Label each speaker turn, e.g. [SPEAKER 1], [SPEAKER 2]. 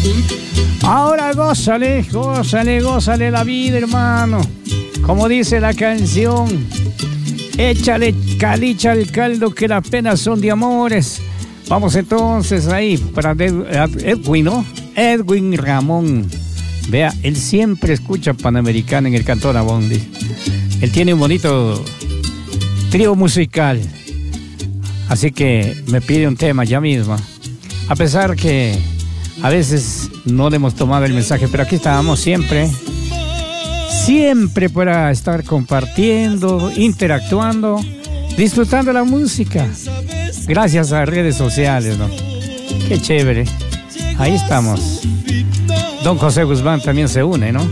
[SPEAKER 1] Ahora gózale, gózale, gózale la vida, hermano. Como dice la canción, échale calicha al caldo que las penas son de amores. Vamos entonces ahí para Edwin, ¿no? Edwin Ramón. Vea, él siempre escucha Panamericana en el Cantón Abondi. Él tiene un bonito trío musical. Así que me pide un tema ya mismo. A pesar que a veces no le hemos tomado el mensaje, pero aquí estábamos siempre para estar compartiendo, interactuando, disfrutando la música. Gracias a redes sociales, ¿no? Qué chévere. Ahí estamos. Don José Guzmán también se une, ¿no?